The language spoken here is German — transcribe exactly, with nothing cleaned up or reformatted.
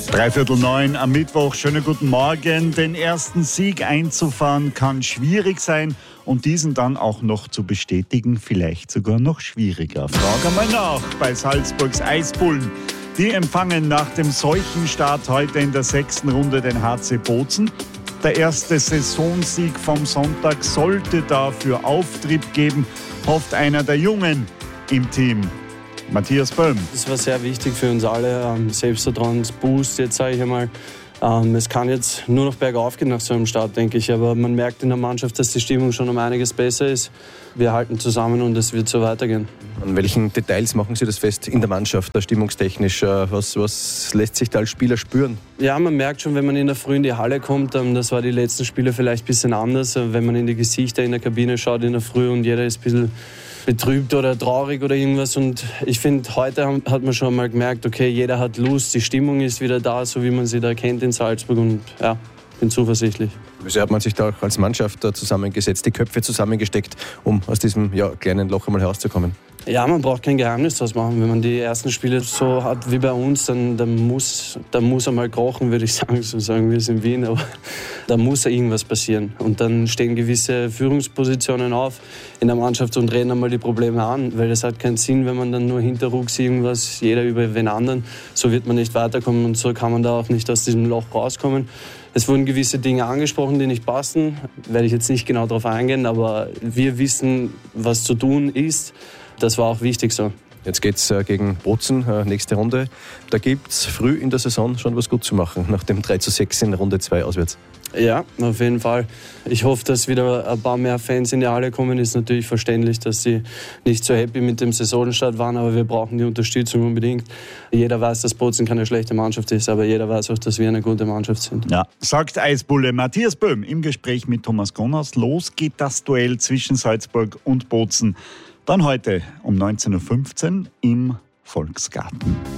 Dreiviertel neun am Mittwoch. Schönen guten Morgen. Den ersten Sieg einzufahren kann schwierig sein und diesen dann auch noch zu bestätigen, vielleicht sogar noch schwieriger. Frage mal nach bei Salzburgs Eisbullen. Die empfangen nach dem Seuchenstart heute in der sechsten Runde den H C Bozen. Der erste Saisonsieg vom Sonntag sollte dafür Auftrieb geben, hofft einer der Jungen im Team. Matthias Böhm. Das war sehr wichtig für uns alle. Ähm, Selbstvertrauensboost, jetzt sage ich einmal. Ähm, es kann jetzt nur noch bergauf gehen nach so einem Start, denke ich. Aber man merkt in der Mannschaft, dass die Stimmung schon um einiges besser ist. Wir halten zusammen und es wird so weitergehen. An welchen Details machen Sie das fest in der Mannschaft, da stimmungstechnisch? Was, was lässt sich da als Spieler spüren? Ja, man merkt schon, wenn man in der Früh in die Halle kommt, ähm, das war die letzten Spiele vielleicht ein bisschen anders. Wenn man in die Gesichter in der Kabine schaut in der Früh und jeder ist ein bisschen betrübt oder traurig oder irgendwas. Und ich finde, heute hat man schon mal gemerkt, okay, jeder hat Lust, die Stimmung ist wieder da, so wie man sie da kennt in Salzburg. Und ja, bin zuversichtlich. Wieso hat man sich da auch als Mannschaft zusammengesetzt, die Köpfe zusammengesteckt, um aus diesem ja, kleinen Loch einmal herauszukommen? Ja, man braucht kein Geheimnis draus machen. Wenn man die ersten Spiele so hat wie bei uns, dann, dann, muss, dann muss einmal krochen, würde ich sagen. So sagen wir es in Wien. Aber da muss ja irgendwas passieren. Und dann stehen gewisse Führungspositionen auf in der Mannschaft und reden einmal die Probleme an. Weil das hat keinen Sinn, wenn man dann nur hinterrucks irgendwas, jeder über den anderen. So wird man nicht weiterkommen und so kann man da auch nicht aus diesem Loch rauskommen. Es wurden gewisse Dinge angesprochen, die nicht passen. Werde ich jetzt nicht genau darauf eingehen, aber wir wissen, was zu tun ist. Das war auch wichtig so. Jetzt geht es äh, gegen Bozen, äh, nächste Runde. Da gibt es früh in der Saison schon was gut zu machen, nach dem drei zu sechs in Runde zwei auswärts. Ja, auf jeden Fall. Ich hoffe, dass wieder ein paar mehr Fans in die Halle kommen. Ist natürlich verständlich, dass sie nicht so happy mit dem Saisonstart waren, aber wir brauchen die Unterstützung unbedingt. Jeder weiß, dass Bozen keine schlechte Mannschaft ist, aber jeder weiß auch, dass wir eine gute Mannschaft sind. Ja, sagt Eisbulle Matthias Böhm im Gespräch mit Thomas Gonners. Los geht das Duell zwischen Salzburg und Bozen. Dann heute um neunzehn Uhr fünfzehn im Volksgarten.